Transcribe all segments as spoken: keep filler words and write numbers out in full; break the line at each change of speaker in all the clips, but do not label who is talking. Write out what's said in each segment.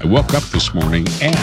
I woke up this morning and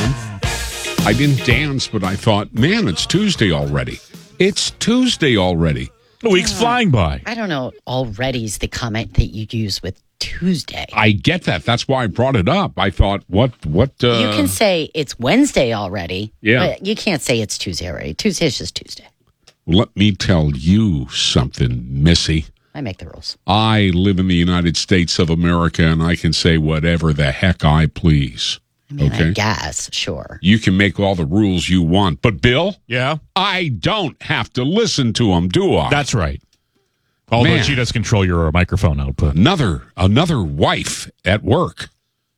I didn't dance, but I thought, man, it's Tuesday already. It's Tuesday already.
The week's yeah. flying by.
I don't know. Already's the comment that you use with Tuesday.
I get that. That's why I brought it up. I thought, what, what? Uh...
You can say it's Wednesday already.
Yeah.
But you can't say it's Tuesday already. Tuesday's just Tuesday.
Let me tell you something, Missy.
I make the rules.
I live in the United States of America, and I can say whatever the heck I please.
I mean,
okay?
I guess, sure.
You can make all the rules you want. But, Bill?
Yeah?
I don't have to listen to them, do I?
That's right. Although
Man.
she does control your microphone output.
Another, another wife at work.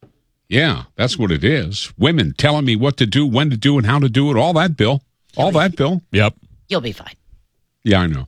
Yeah, that's what it is. Women telling me what to do, when to do, and how to do it. All that, Bill. All that, Bill.
Yep.
You'll be fine.
Yeah, I know.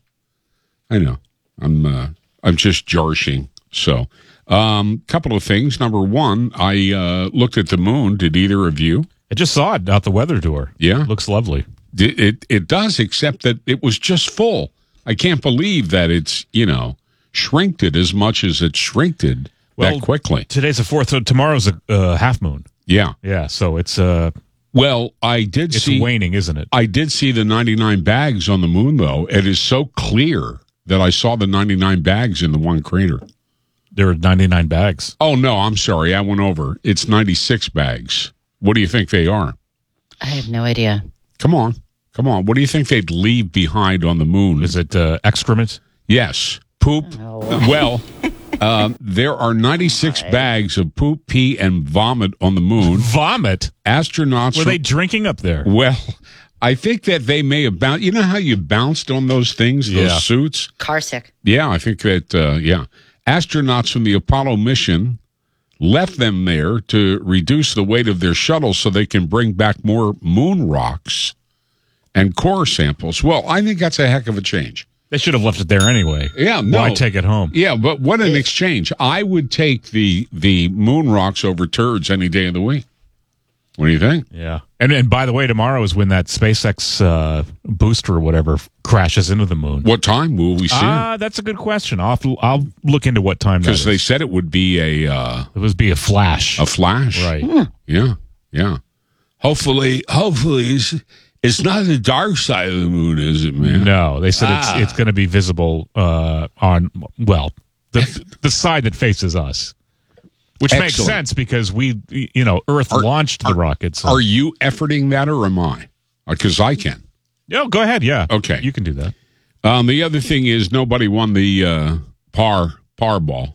I know. I'm uh, I'm just joshing. So, um, couple of things. Number one, I uh, looked at the moon. Did either of you?
I just saw it out the weather door.
Yeah.
Looks lovely.
It, it, it does, except that it was just full. I can't believe that it's, you know, shrinked as much as it shrinked
well,
that quickly.
Today's the fourth, so tomorrow's a uh, half moon.
Yeah.
Yeah, so it's... Uh,
Well, I did
it's
see...
It's waning, isn't it?
I did see the ninety-nine bags on the moon, though. It is so clear that I saw the ninety-nine bags in the one crater.
There were ninety-nine bags.
Oh, no, I'm sorry. I went over. It's ninety-six bags. What do you think they are?
I have no idea.
Come on. Come on. What do you think they'd leave behind on the moon?
Is it uh, excrement?
Yes. Poop.
Oh.
Well... Um, there are ninety-six right. bags of poop, pee, and vomit on the moon.
Vomit?
Astronauts...
Were they drinking up there?
Well, I think that they may have bounced... You know how you bounced on those things, those
yeah.
suits?
Car sick.
Yeah, I think that, uh, yeah. Astronauts from the Apollo mission left them there to reduce the weight of their shuttle so they can bring back more moon rocks and core samples. Well, I think that's a heck of a change.
They should have left it there anyway.
Yeah, no.
Why take it home?
Yeah, but what an exchange. I would take the the moon rocks over turds any day of the week. What do you think?
Yeah. And and by the way, tomorrow is when that SpaceX uh, booster or whatever crashes into the moon.
What time will we see
Ah, uh, that's a good question. I'll, have to, I'll look into what time that is.
Because they said it would be a... Uh,
it would be a flash.
A flash.
Right.
Hmm. Yeah, yeah. Hopefully, hopefully... It's, It's not the dark side of the moon, is it, man?
No, they said
ah.
it's it's going to be visible uh, on, well, the the side that faces us, which
Excellent.
makes sense because we, you know, Earth
are,
launched
are,
the rockets. So.
Are you efforting that or am I? Because I can.
Yeah, go ahead. Yeah.
Okay.
You can do that.
Um, the other thing is nobody won the uh, par par ball.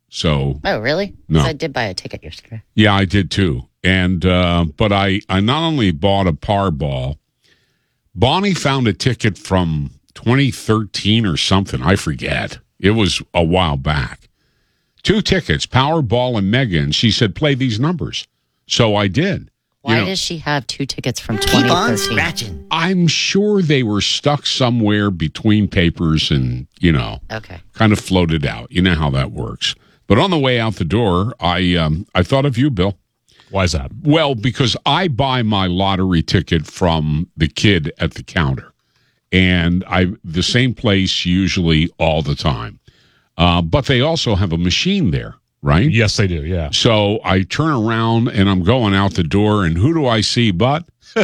So.
Oh, really?
No.
I did buy a ticket yesterday.
Yeah, I did too. And uh, but I, I not only bought a par ball. Bonnie found a ticket from twenty thirteen or something. I forget. It was a while back. Two tickets, Powerball and Mega, and she said, play these numbers. So I did.
Why
you know,
does she have two tickets from twenty thirteen?
Keep on scratching.
I'm sure they were stuck somewhere between papers and, you know,
okay,
kind of floated out. You know how that works. But on the way out the door, I um, I thought of you, Bill.
Why is that?
Well, because I buy my lottery ticket from the kid at the counter, and I the same place usually all the time. Uh, but they also have a machine there, right?
Yes, they do. Yeah.
So I turn around and I'm going out the door, and who do I see but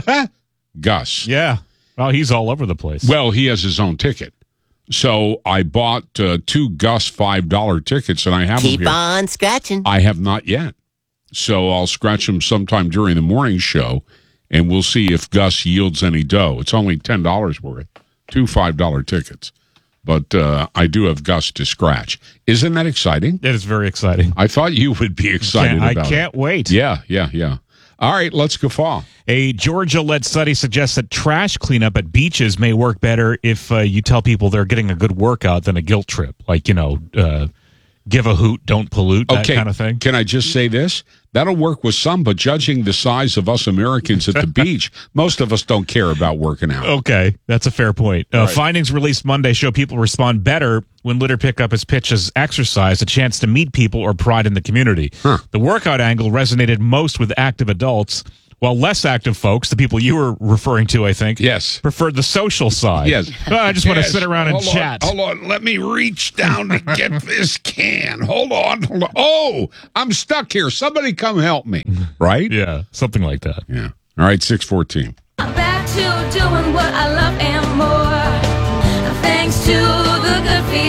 Gus?
Yeah. Well, he's all over the place.
Well, he has his own ticket. So I bought uh, two Gus five dollar tickets, and I have
Keep
them here.
on scratching.
I have not yet. So I'll scratch them sometime during the morning show, and we'll see if Gus yields any dough. It's only ten dollars worth, two five dollar tickets. But uh, I do have Gus to scratch. Isn't that exciting?
That is very exciting.
I thought you would be excited
I
about it.
I can't wait.
Yeah, yeah, yeah. All right, let's guffaw.
A Georgia-led study suggests that trash cleanup at beaches may work better if uh, you tell people they're getting a good workout than a guilt trip. Like, you know, uh, give a hoot, don't pollute, that
okay.
kind of thing.
Can I just say this? That'll work with some, but judging the size of us Americans at the beach, most of us don't care about working out.
Okay, that's a fair point. Uh,
right.
Findings released Monday show people respond better when litter pickup is pitched as exercise, a chance to meet people or pride in the community.
Huh.
The workout angle resonated most with active adults, While less active folks, the people you were referring to, I think,
Yes.
prefer the social side.
Yes.
Oh, I just want to
Yes.
sit around and
Hold on,
chat.
Hold on. Let me reach down to get this can. Hold on. Hold on. Oh, I'm stuck here. Somebody come help me. Right?
Yeah, something like that.
Yeah. All right, six fourteen.
Back to doing what I love and more. Thanks to the Good Feet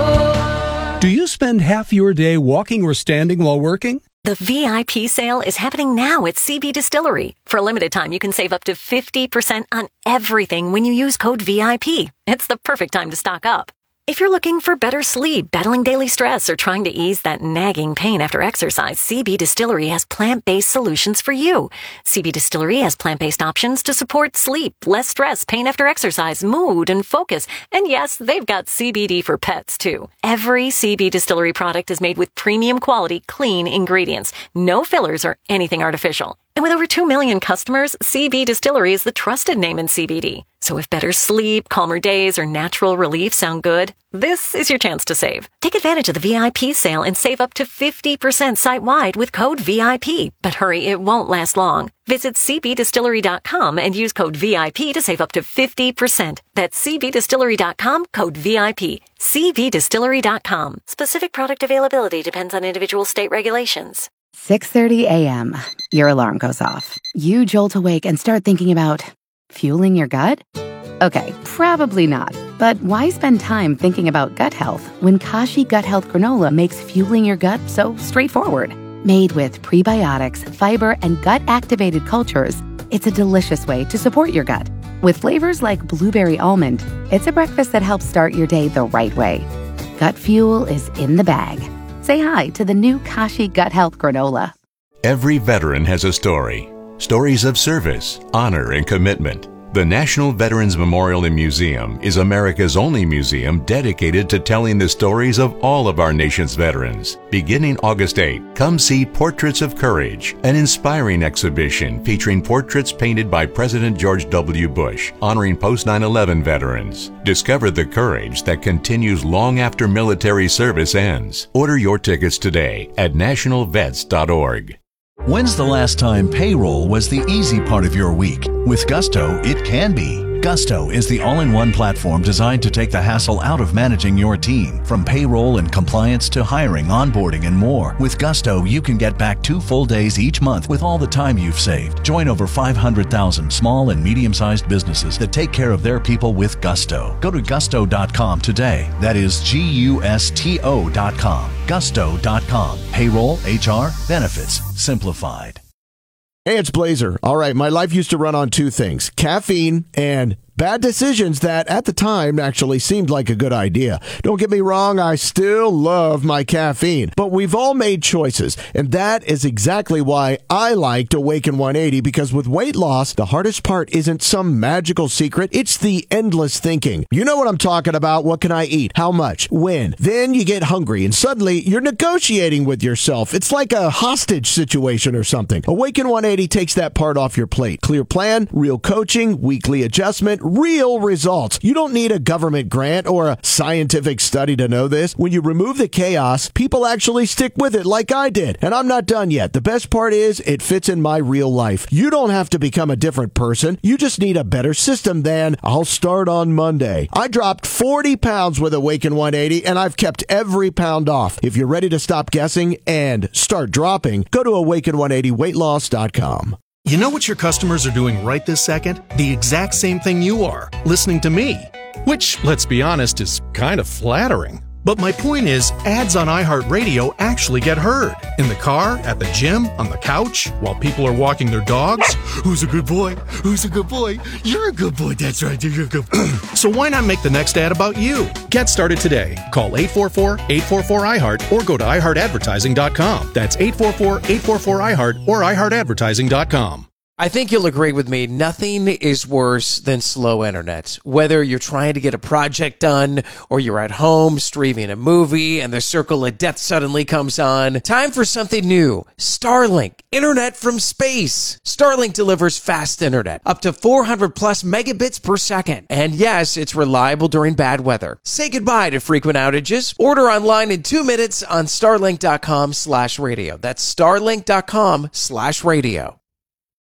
store.
Do you spend half your day walking or standing while working?
The V I P sale is happening now at C B Distillery. For a limited time, you can save up to fifty percent on everything when you use code V I P. It's the perfect time to stock up. If you're looking for better sleep, battling daily stress, or trying to ease that nagging pain after exercise, C B Distillery has plant-based solutions for you. C B Distillery has plant-based options to support sleep, less stress, pain after exercise, mood, and focus. And yes, they've got C B D for pets, too. Every C B Distillery product is made with premium quality, clean ingredients. No fillers or anything artificial. And with over two million customers, C B Distillery is the trusted name in C B D. So if better sleep, calmer days, or natural relief sound good, this is your chance to save. Take advantage of the V I P sale and save up to fifty percent site-wide with code V I P. But hurry, it won't last long. Visit c b distillery dot com and use code V I P to save up to fifty percent. That's c b distillery dot com, code V I P. c b distillery dot com. Specific product availability depends on individual state regulations.
six thirty a.m. Your alarm goes off. You jolt awake and start thinking about fueling your gut? Okay, probably not. But why spend time thinking about gut health when Kashi Gut Health Granola makes fueling your gut so straightforward? Made with prebiotics, fiber, and gut-activated cultures, it's a delicious way to support your gut. With flavors like blueberry almond, it's a breakfast that helps start your day the right way. Gut fuel is in the bag. Say hi to the new Kashi Gut Health Granola.
Every veteran has a story. Stories of service, honor, and commitment. The National Veterans Memorial and Museum is America's only museum dedicated to telling the stories of all of our nation's veterans. Beginning August eighth, come see Portraits of Courage, an inspiring exhibition featuring portraits painted by President George W. Bush, honoring post nine eleven veterans. Discover the courage that continues long after military service ends. Order your tickets today at national vets dot org.
When's the last time payroll was the easy part of your week? With Gusto, it can be. Gusto is the all-in-one platform designed to take the hassle out of managing your team. From payroll and compliance to hiring, onboarding, and more. With Gusto, you can get back two full days each month with all the time you've saved. Join over five hundred thousand small and medium-sized businesses that take care of their people with Gusto. Go to gusto dot com today. That is G U S T O dot com. gusto dot com. Payroll, H R, benefits, simplified.
Hey, it's Blazer. All right, my life used to run on two things, caffeine and bad decisions that at the time actually seemed like a good idea. Don't get me wrong, I still love my caffeine, but we've all made choices, and that is exactly why I liked Awaken one eighty, because with weight loss, the hardest part isn't some magical secret, it's the endless thinking. You know what I'm talking about. What can I eat? How much? When? Then you get hungry, and suddenly you're negotiating with yourself. It's like a hostage situation or something. Awaken one eighty takes that part off your plate. Clear plan, real coaching, weekly adjustment, real results. You don't need a government grant or a scientific study to know this. When you remove the chaos, people actually stick with it like I did. And I'm not done yet. The best part is it fits in my real life. You don't have to become a different person. You just need a better system than I'll start on Monday. I dropped forty pounds with Awaken one eighty, and I've kept every pound off. If you're ready to stop guessing and start dropping, go to awaken one eighty weight loss dot com.
You know what your customers are doing right this second? The exact same thing you are, listening to me. Which, let's be honest, is kind of flattering. But my point is, ads on iHeartRadio actually get heard. In the car, at the gym, on the couch, while people are walking their dogs. Who's a good boy? Who's a good boy? You're a good boy. That's right. You're a good boy. So why not make the next ad about you? Get started today. Call eight four four, eight four four, I heart or go to i heart advertising dot com. That's eight four four, eight four four, I heart or i heart advertising dot com.
I think you'll agree with me. Nothing is worse than slow internet. Whether you're trying to get a project done or you're at home streaming a movie and the circle of death suddenly comes on. Time for something new. Starlink. Internet from space. Starlink delivers fast internet. Up to four hundred plus megabits per second. And yes, it's reliable during bad weather. Say goodbye to frequent outages. Order online in two minutes on starlink dot com slash radio. That's starlink dot com slash radio.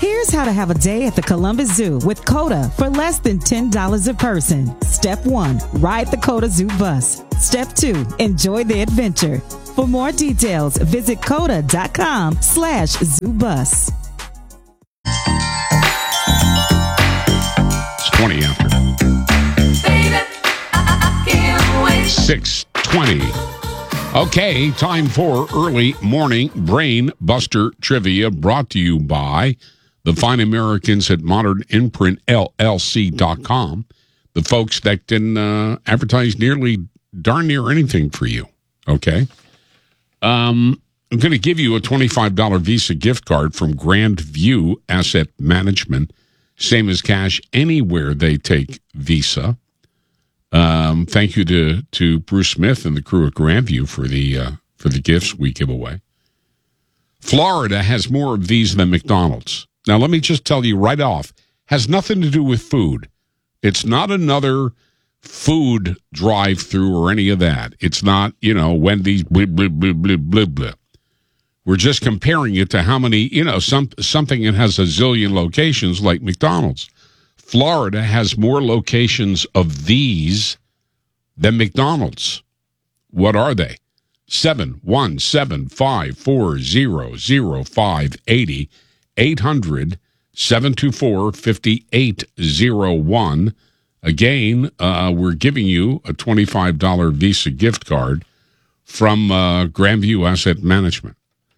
Here's how to have a day at the Columbus Zoo with CODA for less than ten dollars a person. Step one, ride the CODA Zoo bus. Step two, enjoy the adventure. For more details, visit coda.com slash zoo bus.
It's twenty after. six twenty. Okay, time for early morning Brain Buster Trivia, brought to you by the fine Americans at Modern Imprint L L C dot com, the folks that can uh, advertise nearly darn near anything for you. Okay? Um, I'm going to give you a twenty-five dollars Visa gift card from Grand View Asset Management, same as cash anywhere they take Visa. Um, thank you to, to Bruce Smith and the crew at Grandview for the uh, for the gifts we give away. Florida has more of these than McDonald's. Now, let me just tell you right off, has nothing to do with food. It's not another food drive-through or any of that. It's not, you know, Wendy's, blah, blah, blah, blah, blah, blah. We're just comparing it to how many, you know, some something that has a zillion locations like McDonald's. Florida has more locations of these than McDonald's. What are they? seven one seven, five four zero, zero five eight zero, eight hundred, seven two four, five eight zero one. Again, uh, we're giving you a twenty-five dollars Visa gift card from uh, Grandview Asset Management.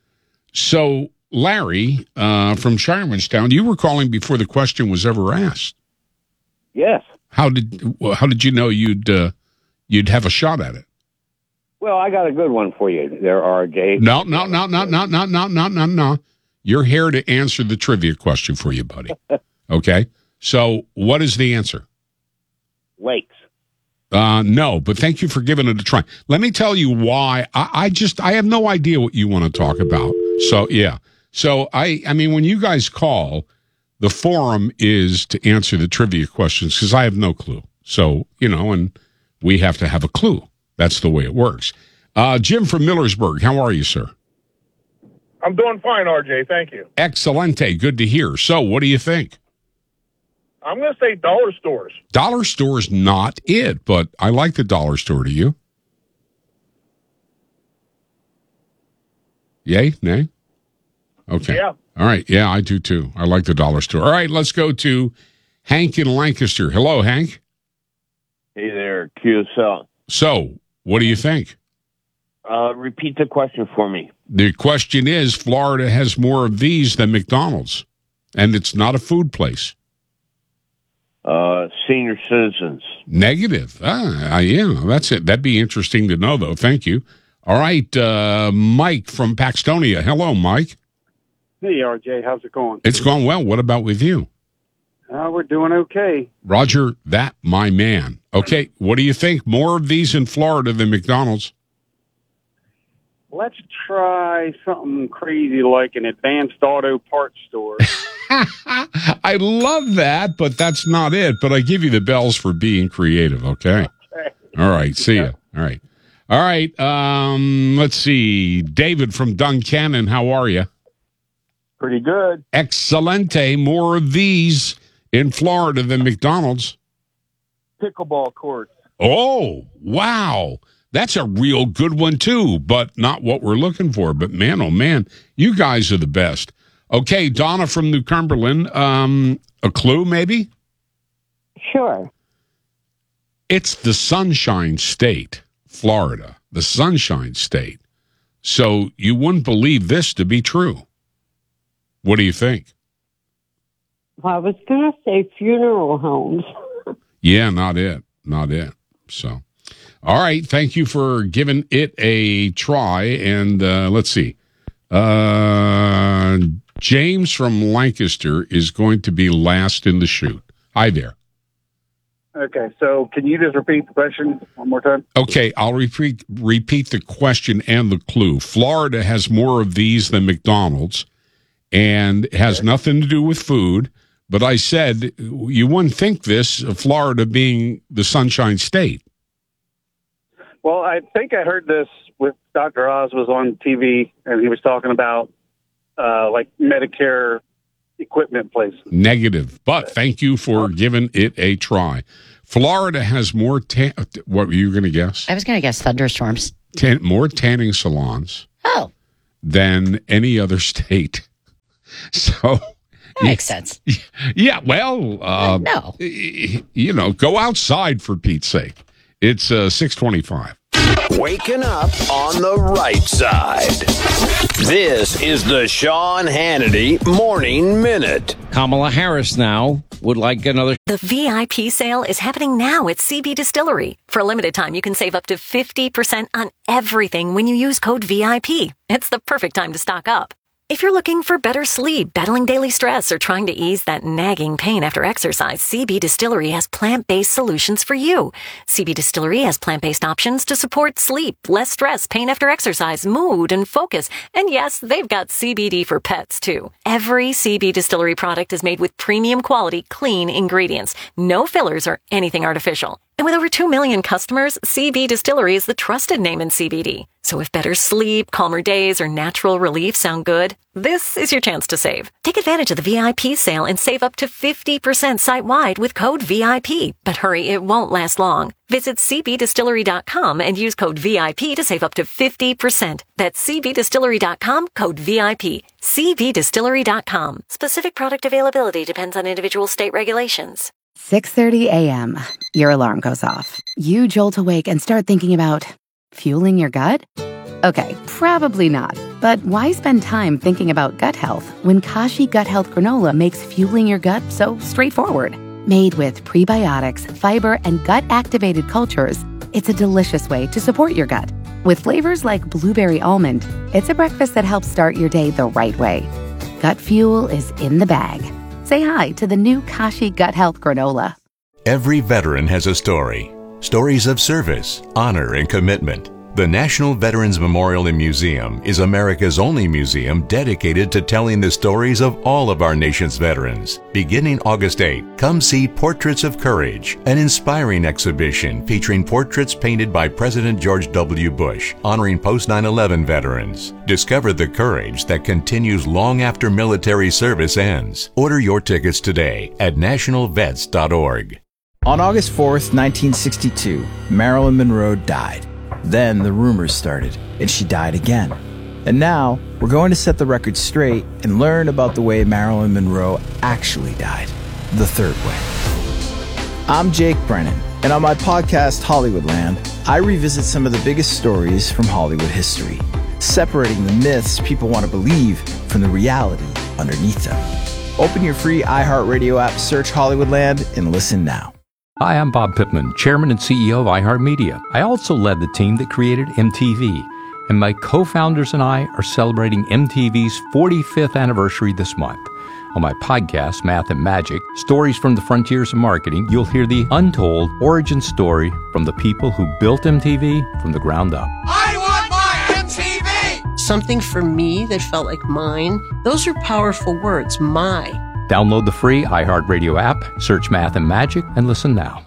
So, Larry uh, from Shiremanstown, you were calling before the question was ever asked.
Yes.
How did how did you know you'd uh, you'd have a shot at it?
Well, I got a good one for you there, R J.
No, no, no, no, no, no, no, no, no, no. You're here to answer the trivia question for you, buddy. Okay? So, what is the answer?
Lakes.
Uh, no, but thank you for giving it a try. Let me tell you why. I, I just, I have no idea what you want to talk about. So, yeah. So, I, I mean, when you guys call, the forum is to answer the trivia questions because I have no clue. So, you know, and we have to have a clue. That's the way it works. Uh, Jim from Millersburg, how are you, sir?
I'm doing fine, R J. Thank you.
Excelente. Good to hear. So, what do you think?
I'm going to say dollar stores.
Dollar store's not it, but I like the dollar store. Do you? Yay? Nay? Okay.
Yeah.
All right. Yeah, I do too. I like the dollar store. All right, let's go to Hank in Lancaster. Hello, Hank.
Hey there, Q S L.
So, what do you think?
Uh, repeat the question for me.
The question is, Florida has more of these than McDonald's, and it's not a food place.
Uh, senior citizens.
Negative. Ah, yeah, that's it. That'd be interesting to know, though. Thank you. All right, uh, Mike from Paxtonia. Hello, Mike.
Hey, R J. How's it going?
It's going well. What about with you?
Uh, we're doing okay.
Roger, that, my man. Okay, what do you think? More of these in Florida than McDonald's?
Let's try something crazy like an advanced auto parts store.
I love that, but that's not it. But I give you the bells for being creative, okay?
Okay.
All right, see ya. All right. All right, um, let's see. David from Duncannon, how are you?
Pretty good.
Excelente. More of these in Florida than McDonald's.
Pickleball courts.
Oh, wow. That's a real good one, too, but not what we're looking for. But, man, oh, man, you guys are the best. Okay, Donna from New Cumberland, um, a clue maybe?
Sure.
It's the Sunshine State, Florida, the Sunshine State. So you wouldn't believe this to be true. What do you think?
Well, I was going to say funeral homes.
Yeah, not it. Not it. So, all right. Thank you for giving it a try. And uh, let's see. Uh, James from Lancaster is going to be last in the chute. Hi there.
Okay, so can you just repeat the question one more time?
Okay, I'll repeat repeat the question and the clue. Florida has more of these than McDonald's, and it has nothing to do with food. But I said you wouldn't think this, Florida being the Sunshine State.
Well, I think I heard this with Doctor Oz was on T V, and he was talking about uh, like Medicare
equipment place.
Negative. But thank you for giving it a try. Florida has more, ta- what were you going to guess?
I was going to guess thunderstorms.
Tan- more tanning salons
Oh,
than any other state. So
that makes sense.
Yeah, well, uh,
no.
you know, go outside for Pete's sake. It's uh, six twenty-five.
Waking up on the right side. This is the Sean Hannity Morning Minute.
Kamala Harris now would like another.
The V I P sale is happening now at C B Distillery. For a limited time, you can save up to fifty percent on everything when you use code V I P. It's the perfect time to stock up. If you're looking for better sleep, battling daily stress, or trying to ease that nagging pain after exercise, C B Distillery has plant-based solutions for you. C B Distillery has plant-based options to support sleep, less stress, pain after exercise, mood, and focus. And yes, they've got C B D for pets, too. Every C B Distillery product is made with premium quality, clean ingredients. No fillers or anything artificial. And with over two million customers, C B Distillery is the trusted name in C B D. So if better sleep, calmer days, or natural relief sound good, this is your chance to save. Take advantage of the V I P sale and save up to fifty percent site-wide with code V I P. But hurry, it won't last long. Visit c b distillery dot com and use code V I P to save up to fifty percent. That's c b distillery dot com, code V I P. c b distillery dot com. Specific product availability depends on individual state regulations.
six thirty a.m. Your alarm goes off. You jolt awake and start thinking about fueling your gut? Okay, probably not. But why spend time thinking about gut health when Kashi Gut Health Granola makes fueling your gut so straightforward? Made with prebiotics, fiber, and gut-activated cultures, it's a delicious way to support your gut. With flavors like blueberry almond, it's a breakfast that helps start your day the right way. Gut fuel is in the bag. Say hi to the new Kashi Gut Health Granola.
Every veteran has a story. Stories of service, honor, and commitment. The National Veterans Memorial and Museum is America's only museum dedicated to telling the stories of all of our nation's veterans. Beginning August eighth, come see Portraits of Courage, an inspiring exhibition featuring portraits painted by President George W. Bush, honoring post nine eleven veterans. Discover the courage that continues long after military service ends. Order your tickets today at national vets dot org.
On August fourth, nineteen sixty-two, Marilyn Monroe died. Then the rumors started, and she died again. And now, we're going to set the record straight and learn about the way Marilyn Monroe actually died, the third way. I'm Jake Brennan, and on my podcast, Hollywoodland, I revisit some of the biggest stories from Hollywood history, separating the myths people want to believe from the reality underneath them. Open your free iHeartRadio app, search Hollywoodland, and listen now.
Hi, I'm Bob Pittman, Chairman and C E O of iHeartMedia. I also led the team that created M T V, and my co-founders and I are celebrating M T V's forty-fifth anniversary this month. On my podcast, Math and Magic, Stories from the Frontiers of Marketing, you'll hear the untold origin story from the people who built M T V from the ground up.
I want my M T V! Something for me that felt like mine. Those are powerful words, my.
Download the free iHeartRadio app, search Math and Magic, and listen now.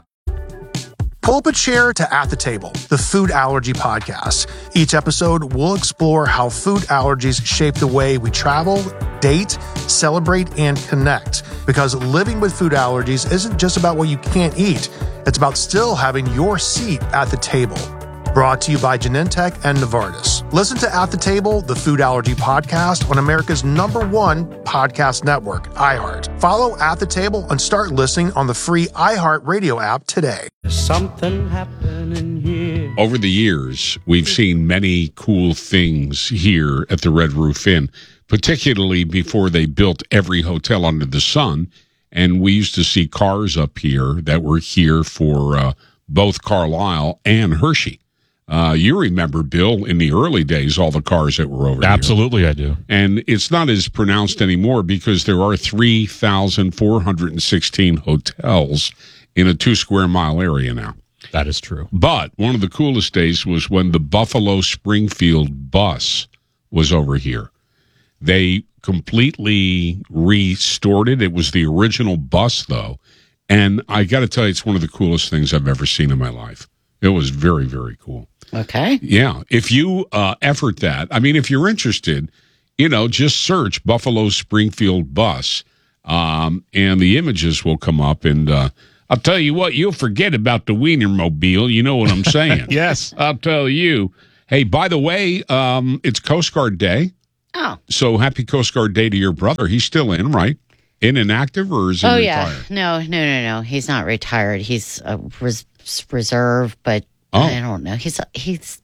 Pull up a chair to At the Table, the food allergy podcast. Each episode, we'll explore how food allergies shape the way we travel, date, celebrate, and connect. Because living with food allergies isn't just about what you can't eat. It's about still having your seat at the table. Brought to you by Genentech and Novartis. Listen to At the Table, the food allergy podcast on America's number one podcast network, iHeart. Follow At the Table and start listening on the free iHeart Radio app today.
There's something happening here.
Over the years, we've seen many cool things here at the Red Roof Inn, particularly before they built every hotel under the sun. And we used to see cars up here that were here for uh, both Carlisle and Hershey. Uh, you remember, Bill, in the early days, all the cars that were over
Absolutely,
here.
I do.
And it's not as pronounced anymore because there are three thousand four hundred sixteen hotels in a two-square-mile area now.
That is true.
But one of the coolest days was when the Buffalo Springfield bus was over here. They completely restored it. It was the original bus, though. And I got to tell you, it's one of the coolest things I've ever seen in my life. It was very, very cool.
Okay.
Yeah. If you uh, effort that, I mean, if you're interested, you know, just search Buffalo Springfield bus. Um, and the images will come up, and uh, I'll tell you what, you'll forget about the Wienermobile. You know what I'm saying?
Yes.
I'll tell you. Hey, by the way, um, it's Coast Guard Day.
Oh.
So happy Coast Guard Day to your brother. He's still in, right? In and active, or is he
oh,
retired?
yeah. No, no, no, no. He's not retired. He's a res- reserve, but
Oh.
I don't know. He's, he's,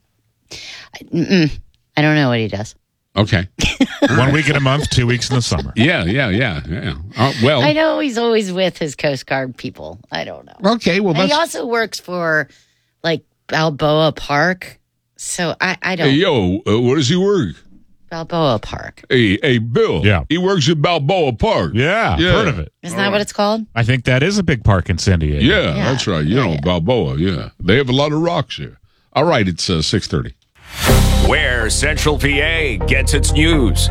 mm-mm. I don't know what he does.
Okay.
One week in a month, two weeks in the summer.
Yeah, yeah, yeah, yeah. Uh, well,
I know he's always with his Coast Guard people. I don't know.
Okay, well,
And
that's...
he also works for, like, Balboa Park. So I, I don't...
Hey, yo, uh, where does he work?
Balboa Park.
Hey, hey, Bill.
Yeah.
He works at Balboa Park.
Yeah,
Yeah.
heard of it.
Isn't that what it's called?
I think that is a big park in San Diego.
Yeah, that's right. You know, Balboa, yeah. They have a lot of rocks here. All right, it's uh, six thirty.
Where Central P A gets its news.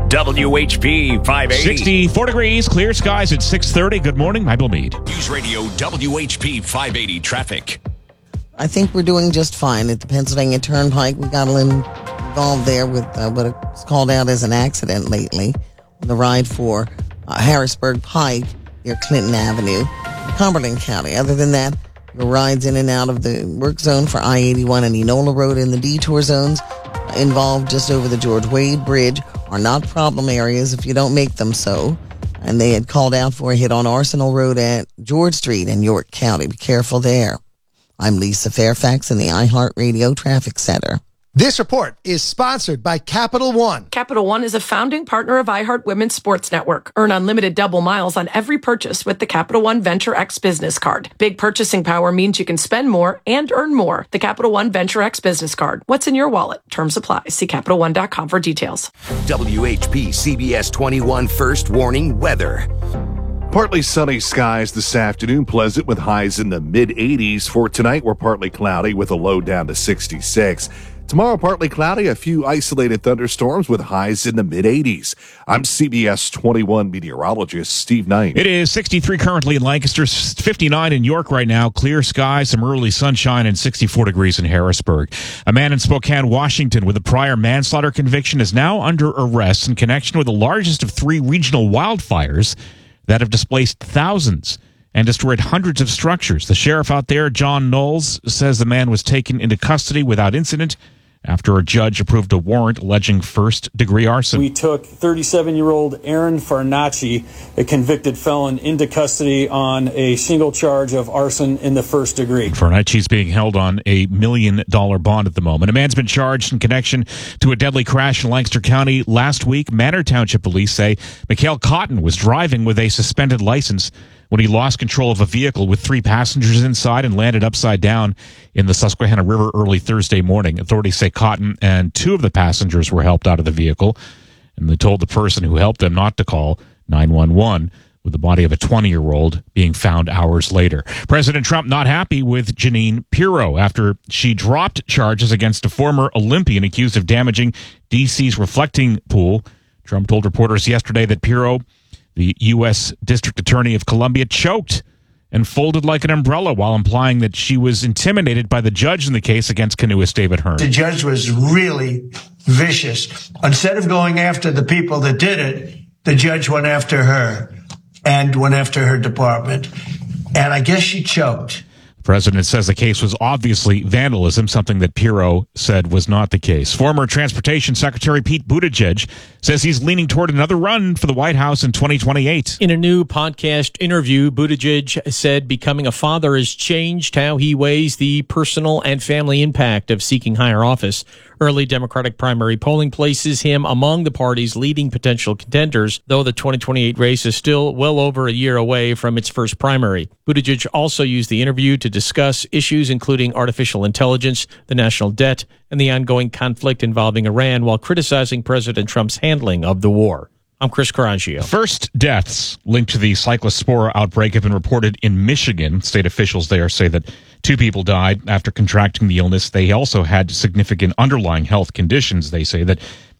W H P five eighty.
sixty-four degrees, clear skies at six thirty. Good morning, Michael Meade.
News Radio W H P five eighty traffic.
I think we're doing just fine at the Pennsylvania Turnpike. We got a little involved there with uh, what is called out as an accident lately. The ride for uh, Harrisburg Pike near Clinton Avenue, Cumberland County. Other than that, your rides in and out of the work zone for I eighty-one and Enola Road in the detour zones involved just over the George Wade Bridge are not problem areas if you don't make them so. And they had called out for a hit on Arsenal Road at George Street in York County. Be careful there. I'm Lisa Fairfax in the iHeartRadio Traffic Center.
This report is sponsored by Capital One.
Capital One is a founding partner of iHeart Women's Sports Network. Earn unlimited double miles on every purchase with the Capital One Venture X Business Card. Big purchasing power means you can spend more and earn more. The Capital One Venture X Business Card. What's in your wallet? Terms apply. See Capital One dot com for details.
W H P C B S twenty-one First Warning Weather.
Partly sunny skies this afternoon, pleasant with highs in the mid eighties. For tonight, we're partly cloudy with a low down to sixty-six. Tomorrow, partly cloudy, a few isolated thunderstorms with highs in the mid eighties. I'm C B S twenty-one meteorologist Steve Knight.
It is sixty-three currently in Lancaster, fifty-nine in York right now. Clear skies, some early sunshine, and sixty-four degrees in Harrisburg. A man in Spokane, Washington, with a prior manslaughter conviction is now under arrest in connection with the largest of three regional wildfires that have displaced thousands and destroyed hundreds of structures. The sheriff out there, John Knowles, says the man was taken into custody without incident after a judge approved a warrant alleging first-degree arson.
We took thirty-seven-year-old Aaron Farnacci, a convicted felon, into custody on a single charge of arson in the first degree.
Farnacci's being held on a million-dollar bond at the moment. A man's been charged in connection to a deadly crash in Lancaster County last week. Manor Township police say Mikhail Cotton was driving with a suspended license when he lost control of a vehicle with three passengers inside and landed upside down in the Susquehanna River early Thursday morning. Authorities say Cotton and two of the passengers were helped out of the vehicle, and they told the person who helped them not to call nine one one, with the body of a twenty-year-old being found hours later. President Trump not happy with Jeanine Pirro after she dropped charges against a former Olympian accused of damaging D C's reflecting pool. Trump told reporters yesterday that Pirro, the U S District Attorney of Columbia, choked and folded like an umbrella while implying that she was intimidated by the judge in the case against canoeist David Hearn.
The judge was really vicious. Instead of going after the people that did it, the judge went after her and went after her department. And I guess she choked.
The president says the case was obviously vandalism, something that Pirro said was not the case. Former Transportation Secretary Pete Buttigieg says he's leaning toward another run for the White House in twenty twenty-eight.
In a new podcast interview, Buttigieg said becoming a father has changed how he weighs the personal and family impact of seeking higher office. Early Democratic primary polling places him among the party's leading potential contenders, though the twenty twenty-eight race is still well over a year away from its first primary. Buttigieg also used the interview to discuss issues including artificial intelligence, the national debt, and the ongoing conflict involving Iran, while criticizing President Trump's handling of the war. I'm Chris Carangio.
First deaths linked to the cyclospora outbreak have been reported in Michigan. State officials there say that two people died after contracting the illness. They also had significant underlying health conditions. They say that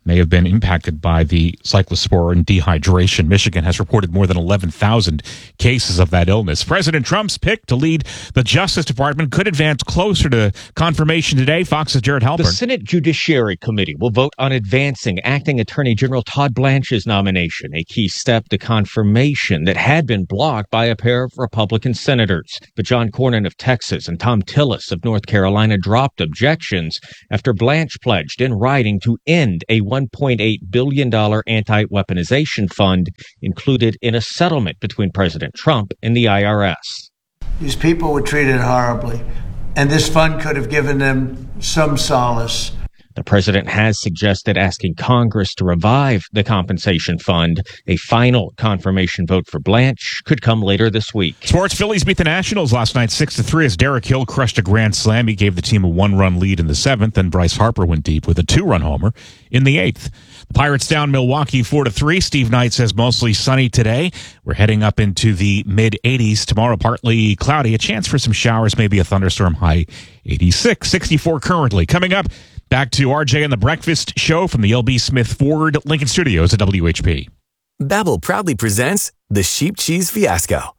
may have been impacted by the cyclospora and dehydration. Michigan has reported more than eleven thousand cases of that illness. President Trump's pick to lead the Justice Department could advance closer to confirmation today. Fox's Jared Halpern.
The Senate Judiciary Committee will vote on advancing acting Attorney General Todd Blanche's nomination, a key step to confirmation that had been blocked by a pair of Republican senators. But John Cornyn of Texas and Tom Tillis of North Carolina dropped objections after Blanche pledged in writing to end a one point eight billion dollars anti-weaponization fund included in a settlement between President Trump and the I R S.
These people were treated horribly, and this fund could have given them some solace.
The president has suggested asking Congress to revive the compensation fund. A final confirmation vote for Blanche could come later this week.
Sports: Phillies beat the Nationals last night six to three as Derek Hill crushed a grand slam. He gave the team a one-run lead in the seventh, and Bryce Harper went deep with a two-run homer in the eighth. The Pirates down Milwaukee four to three. Steve Knight says mostly sunny today. We're heading up into the mid eighties. Tomorrow partly cloudy. A chance for some showers, maybe a thunderstorm. High eighty-six, sixty-four currently. Coming up, back to R J and the Breakfast Show from the L B Smith Ford Lincoln Studios at W H P.
Babbel proudly presents the Sheep Cheese Fiasco.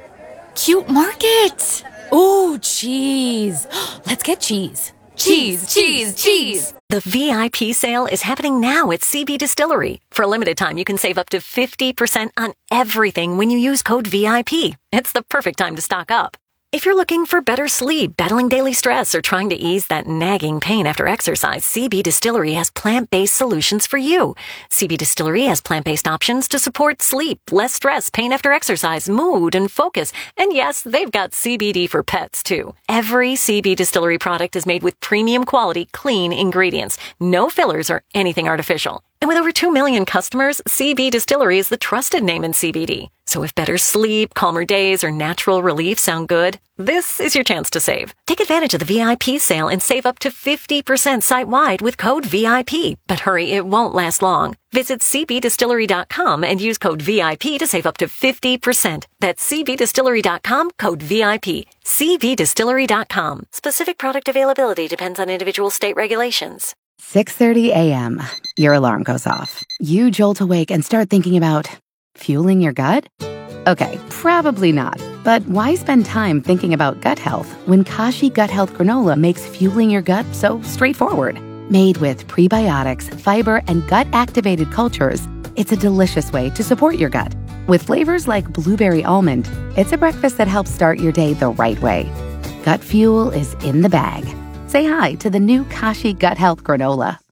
Cute market. Ooh, cheese. Let's get cheese. Cheese, cheese, cheese.
The V I P sale is happening now at C B Distillery. For a limited time, you can save up to fifty percent on everything when you use code V I P. It's the perfect time to stock up. If you're looking for better sleep, battling daily stress, or trying to ease that nagging pain after exercise, C B Distillery has plant-based solutions for you. C B Distillery has plant-based options to support sleep, less stress, pain after exercise, mood, and focus. And yes, they've got C B D for pets, too. Every C B Distillery product is made with premium quality, clean ingredients. No fillers or anything artificial. And with over two million customers, C B Distillery is the trusted name in C B D. So if better sleep, calmer days, or natural relief sound good, this is your chance to save. Take advantage of the V I P sale and save up to fifty percent site-wide with code V I P. But hurry, it won't last long. Visit C B distillery dot com and use code V I P to save up to fifty percent. That's C B distillery dot com, code V I P. C B distillery dot com. Specific product availability depends on individual state regulations.
six thirty a.m. Your alarm goes off. You jolt awake and start thinking about fueling your gut? Okay, probably not. But why spend time thinking about gut health when Kashi Gut Health Granola makes fueling your gut so straightforward? Made with prebiotics, fiber, and gut-activated cultures, it's a delicious way to support your gut. With flavors like blueberry almond, it's a breakfast that helps start your day the right way. Gut fuel is in the bag. Say hi to the new Kashi Gut Health Granola.